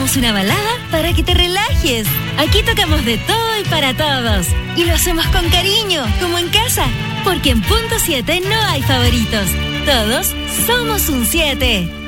ponemos una balada para que te relajes. Aquí tocamos de todo y para todos. Y lo hacemos con cariño, como en casa. Porque en Punto 7 no hay favoritos. Todos somos un 7.